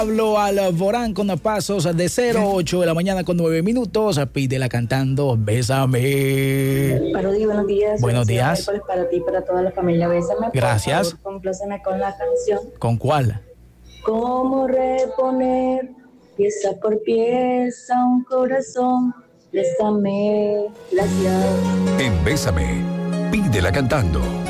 Pablo Alborán con pasos de 08 de la mañana con 9 minutos. Pídela cantando Bésame. Parodi, buenos días. Buenos días. Miércoles para ti, para toda la familia. Bésame. Gracias. Por favor, compláceme con la canción. ¿Con cuál? ¿Cómo reponer pieza por pieza un corazón? Bésame. Gracias. En Bésame, pídela cantando.